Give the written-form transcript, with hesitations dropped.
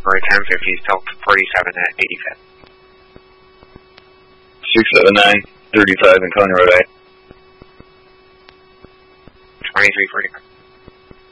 Or 1050 till 47 at 85th. 679, 35 in Coney Road A. 2345.